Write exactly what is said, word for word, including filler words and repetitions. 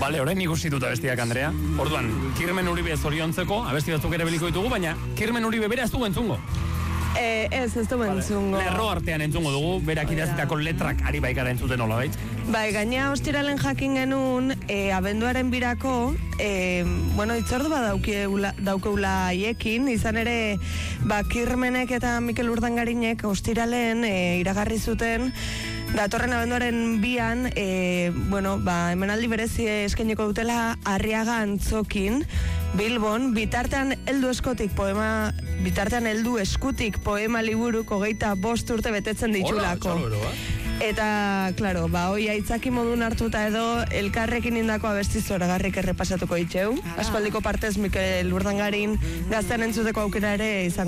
Bale, orain ikusi dut abestiak, Andrea. Orduan, Kirmen Uribe zoriontzeko, abesti batzuk ere beliko ditugu, baina Kirmen Uribe bera ez dugu entzungo. Eh, ez, ez du entzungo. Lerro artean entzungo dugu, berak idazitako letrak ari baikara entzuten hola bait. Bai, gaina ostiralen jakin genuen, e, abenduaren birako, e, bueno, itzordu bat daukeula haiekin, izan ere, ba, Kirmenek eta Mikel Urdangarinek ostiralen e, iragarri zuten, datorren abenduaren bian, e, bueno, ba, emanaldi berezi eskainiko dutela Arriaga Antzokin, Bilbon, bitartean heldu eskotik poema, bitartean heldu eskutik poema liburuk hogeita bost urte betetzen ditulako. Eta, klaro, ba, hoi aitzaki modun hartuta edo elkarrekin indako abesti zoragarrik errepasatuko itxeu. Aspaldiko partez Mikel Urdangarin gaztean entzuteko aukera ere izango.